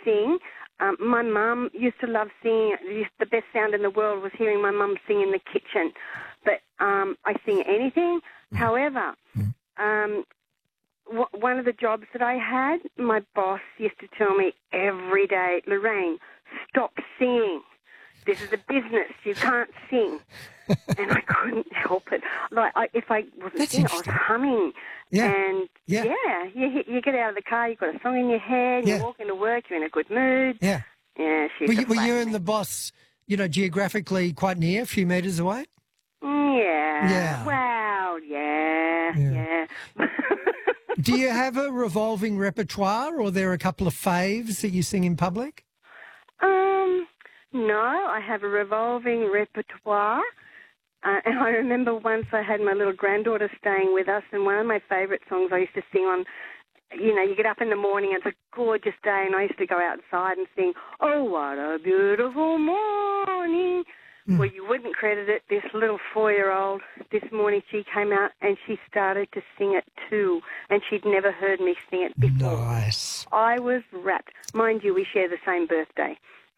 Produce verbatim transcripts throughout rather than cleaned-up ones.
sing. Um, my mum used to love singing. The best sound in the world was hearing my mum sing in the kitchen. But um, I sing anything. Mm. However, mm. Um, w- one of the jobs that I had, my boss used to tell me every day, Lorraine, stop singing. This is a business. You can't sing. And I couldn't help it. Like I, if I wasn't That's singing, I was humming. Yeah. And, yeah, yeah you, you get out of the car, you've got a song in your head, yeah. you walk into work, you're in a good mood. Yeah. Yeah, she's Were you, were you me. and the boss, you know, geographically quite near, a few metres away? Yeah. Yeah. Wow, yeah, yeah. yeah. Do you have a revolving repertoire, or there are a couple of faves that you sing in public? Um, no, I have a revolving repertoire. Uh, and I remember once I had my little granddaughter staying with us, and one of my favourite songs I used to sing on, you know, you get up in the morning, it's a gorgeous day, and I used to go outside and sing, oh, what a beautiful morning. Mm. Well, you wouldn't credit it, this little four-year-old, this morning she came out and she started to sing it too, and she'd never heard me sing it before. Nice. I was rapt. Mind you, we share the same birthday.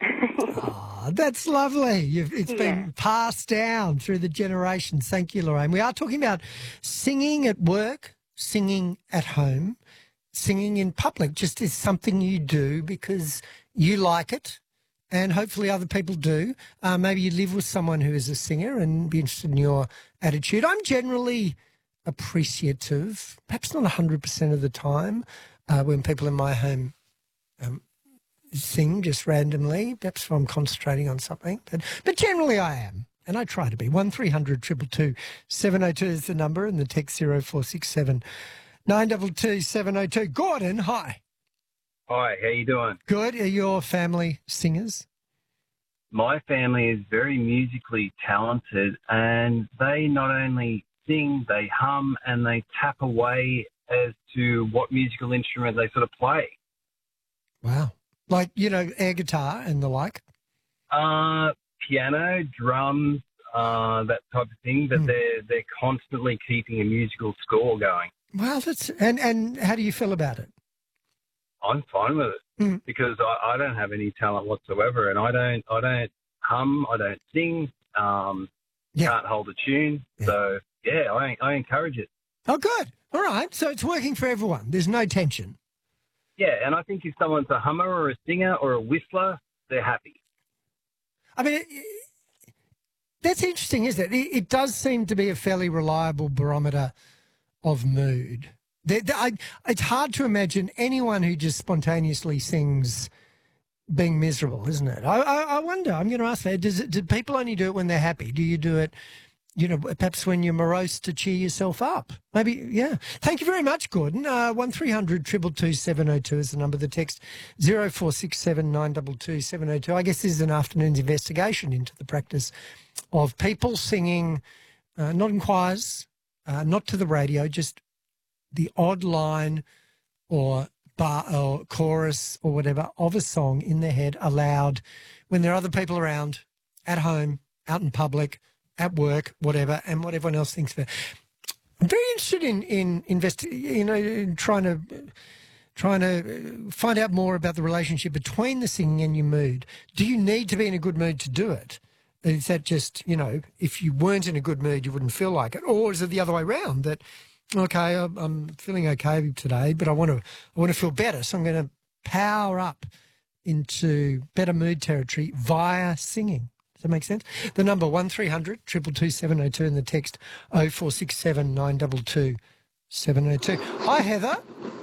Oh, that's lovely. You've, it's yeah. been passed down through the generations. Thank you, Lorraine. We are talking about singing at work, singing at home, singing in public. Just is something you do because you like it, and hopefully other people do. Uh, maybe you live with someone who is a singer and be interested in your attitude. I'm generally appreciative, perhaps not one hundred percent of the time, uh, when people in my home um, sing just randomly. Perhaps if I'm concentrating on something. But, but generally I am, and I try to be. one three hundred two two two seven oh two is the number, and the text zero four six seven nine two two seven oh two. Gordon, hi. Hi, how you doing? Good. Are your family singers? My family is very musically talented, and they not only sing, they hum, and they tap away as to what musical instrument they sort of play. Wow. Like, you know, air guitar and the like? Uh, piano, drums, uh, that type of thing, but mm. they're they're constantly keeping a musical score going. Well, that's and, and how do you feel about it? I'm fine with it mm. because I, I don't have any talent whatsoever, and I don't I don't hum, I don't sing, um, yeah. can't hold a tune. Yeah. So yeah, I I encourage it. Oh, good. All right. So it's working for everyone. There's no tension. Yeah, and I think if someone's a hummer or a singer or a whistler, they're happy. I mean, it, that's interesting, isn't it? it? It does seem to be a fairly reliable barometer of mood. There, there, I, it's hard to imagine anyone who just spontaneously sings being miserable, isn't it? I, I, I wonder, I'm going to ask that, does it, do people only do it when they're happy? Do you do it, you know, perhaps when you're morose to cheer yourself up? Maybe, yeah. Thank you very much, Gordon. Uh, one three hundred two two two seven oh two is the number. The text zero four six seven nine two two seven oh two. I guess this is an afternoon's investigation into the practice of people singing, uh, not in choirs, uh, not to the radio, just the odd line or bar or chorus or whatever of a song in their head aloud when there are other people around, at home, out in public, at work, whatever, and what everyone else thinks of it. I'm very interested in in investi- you know, in trying to trying to find out more about the relationship between the singing and your mood. Do you need to be in a good mood to do it? Is that just, you know, if you weren't in a good mood, you wouldn't feel like it, or is it the other way around that, okay, I'm, I'm feeling okay today, but I want to I want to feel better, so I'm going to power up into better mood territory via singing? Does that make sense? The number one three hundred two two two seven oh two and the text oh four six seven nine two two seven oh two. Hi, Heather.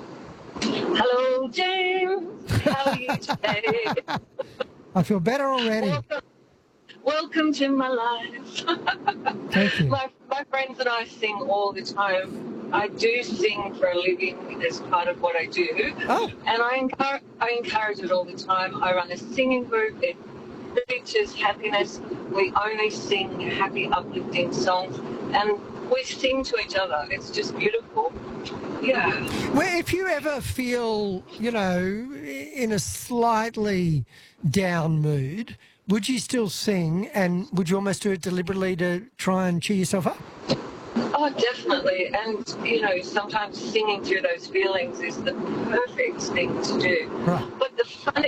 Hello, James. How are you today? I feel better already. Welcome, welcome to my life. Thank you. My, my friends and I sing all the time. I do sing for a living as part of what I do. Oh. And I encourage, I encourage it all the time. I run a singing group. It features happiness. We only sing happy, uplifting songs, and we sing to each other. It's just beautiful. Yeah. Well, if you ever feel, you know, in a slightly down mood, would you still sing, and would you almost do it deliberately to try and cheer yourself up? Oh, definitely. And, you know, sometimes singing through those feelings is the perfect thing to do. Right. But the funny